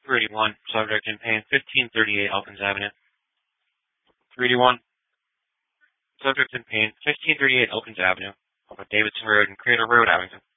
381, subject in pain, 1538 Elkins Avenue. 381, subject in pain, 1538 Elkins Avenue, off of Davidson Road and Crater Road, Abington.